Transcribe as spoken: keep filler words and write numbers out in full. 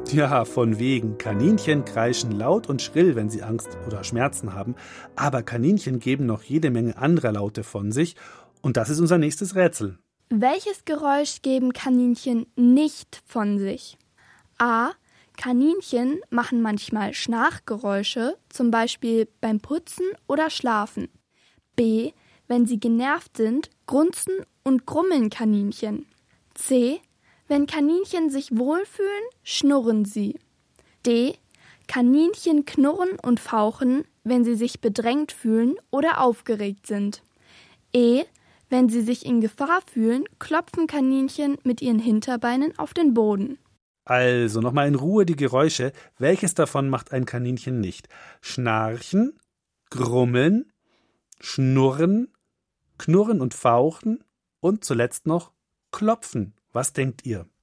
Ja, von wegen. Kaninchen kreischen laut und schrill, wenn sie Angst oder Schmerzen haben. Aber Kaninchen geben noch jede Menge anderer Laute von sich. Und das ist unser nächstes Rätsel. Welches Geräusch geben Kaninchen nicht von sich? A. Kaninchen machen manchmal Schnarchgeräusche, zum Beispiel beim Putzen oder Schlafen. B. Wenn sie genervt sind, grunzen und grummeln Kaninchen. C. Wenn Kaninchen sich wohlfühlen, schnurren sie. D. Kaninchen knurren und fauchen, wenn sie sich bedrängt fühlen oder aufgeregt sind. E. Wenn sie sich in Gefahr fühlen, klopfen Kaninchen mit ihren Hinterbeinen auf den Boden. Also, nochmal in Ruhe die Geräusche. Welches davon macht ein Kaninchen nicht? Schnarchen, grummeln, schnurren, knurren und fauchen und zuletzt noch klopfen. Was denkt ihr?